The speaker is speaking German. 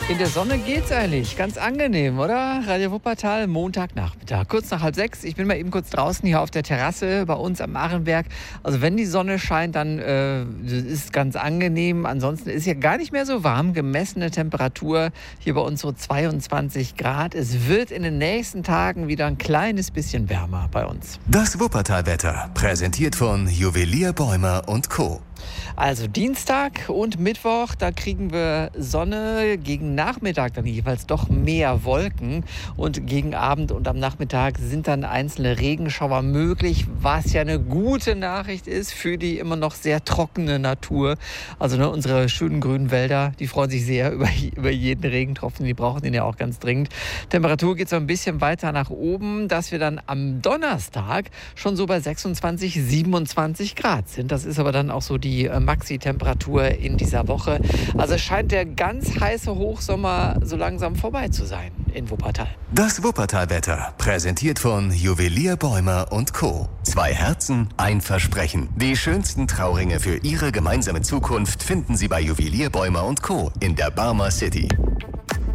In der Sonne geht's eigentlich. Ganz angenehm, oder? Radio Wuppertal, Montagnachmittag. Kurz nach 5:30. Ich bin mal eben kurz draußen hier auf der Terrasse bei uns am Arenberg. Also wenn die Sonne scheint, dann ist es ganz angenehm. Ansonsten ist ja gar nicht mehr so warm. Gemessene Temperatur hier bei uns so 22 Grad. Es wird in den nächsten Tagen wieder ein kleines bisschen wärmer bei uns. Das Wuppertal-Wetter, präsentiert von Juwelier Bäumer und Co. Also Dienstag und Mittwoch, da kriegen wir Sonne, gegen Nachmittag dann jeweils doch mehr Wolken und gegen Abend und am Nachmittag sind dann einzelne Regenschauer möglich, was ja eine gute Nachricht ist für die immer noch sehr trockene Natur. Also unsere schönen grünen Wälder, die freuen sich sehr über jeden Regentropfen, die brauchen den ja auch ganz dringend. Temperatur geht so ein bisschen weiter nach oben, dass wir dann am Donnerstag schon so bei 26, 27 Grad sind. Das ist aber dann auch so die Maxi-Temperatur in dieser Woche. Also es scheint der ganz heiße Hochsommer so langsam vorbei zu sein in Wuppertal. Das Wuppertal-Wetter, präsentiert von Juwelier Bäumer und Co. 2 Herzen, ein Versprechen. Die schönsten Trauringe für Ihre gemeinsame Zukunft finden Sie bei Juwelier Bäumer und Co. in der Barmer City.